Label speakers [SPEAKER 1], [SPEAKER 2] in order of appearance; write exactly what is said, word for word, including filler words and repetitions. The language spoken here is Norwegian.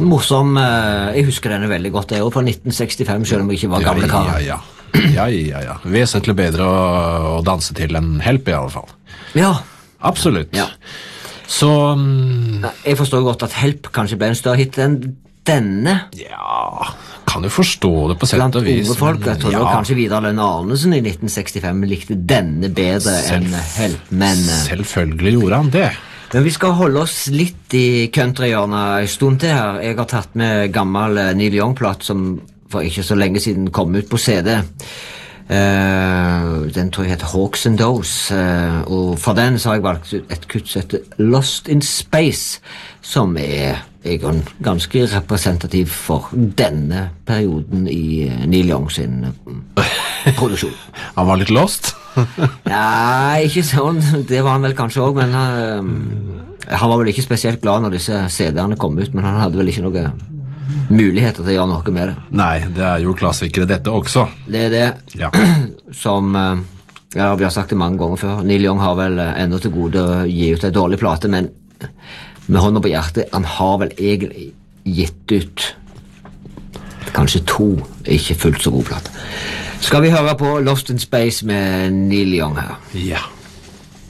[SPEAKER 1] morsom. Uh, jeg husker denne veldig godt. Det er jo fra nitten sekstifem, selv om jeg ikke var gamle kar.
[SPEAKER 2] Ja, ja, ja. ja, ja, ja. Vesentlig bedre å, å danse til enn Help, i alle fall.
[SPEAKER 1] Ja.
[SPEAKER 2] Absolutt.
[SPEAKER 1] Ja.
[SPEAKER 2] Så... Um,
[SPEAKER 1] jeg forstår godt at Help kanskje ble en større hit enn denne.
[SPEAKER 2] Ja... kan jo forstå det på sett og vis.
[SPEAKER 1] Blant unge folk, jeg tror
[SPEAKER 2] ja.
[SPEAKER 1] kanskje Vidar Lønne Arnesen i nitten sekstifem likte denne bedre Selv, enn Help, men...
[SPEAKER 2] Selvfølgelig gjorde han det.
[SPEAKER 1] Men vi skal holde oss litt i countryhjørnet en stund til her. Jeg har tatt med gammel Neil Young-platt som for ikke så lenge siden kom ut på C D. Uh, den tror jeg heter Hawks and Doves, uh, og for den så har jeg valgt ut et kutt som heter Lost in Space, som er jeg er ganske representativ for denne perioden i Neil Young sin uh, produksjon.
[SPEAKER 2] Han var litt lost?
[SPEAKER 1] Nei, ikke sånn, det var han vel kanskje også, men uh, han var vel ikke spesielt glad når disse C D-erne kom ut, men han hadde vel ikke noe muligheter til å gjøre noe med det.
[SPEAKER 2] Nei, det er jo klassikere dette også.
[SPEAKER 1] Det er det
[SPEAKER 2] ja.
[SPEAKER 1] som ja, vi har sagt det mange ganger før. Neil Young har vel enda til gode å gi ut en dårlig plate, men med hånda på hjertet, han har vel egentlig gitt ut kanskje to ikke fullt så gode plate. Skal vi høre på Lost in Space med Neil Young her?
[SPEAKER 2] Ja.